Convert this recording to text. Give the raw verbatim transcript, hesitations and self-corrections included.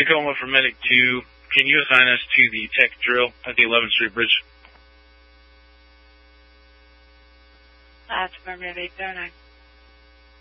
Tacoma for Medic two. Can you assign us to the tech drill at the eleventh Street Bridge? That's affirmative eight zero nine.